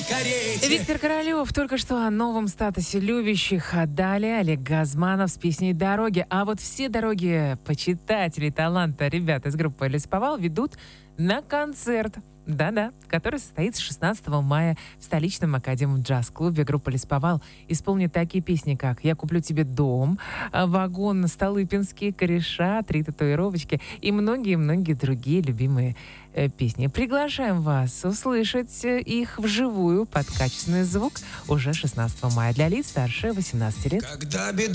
Виктор Королев только что о новом статусе любящих. А далее Олег Газманов с песней «Дороги». А вот все дороги почитателей таланта ребят из группы «Лесповал» ведут на концерт. Да-да, который состоится 16 мая в столичном Академ джаз-клубе. Группа «Лесповал» исполнит такие песни, как «Я куплю тебе дом», «Вагон», «Столыпинские кореша», «Три татуировочки» и многие-многие другие любимые песни. Приглашаем вас услышать их вживую под качественный звук уже 16 мая для лиц старше 18 лет.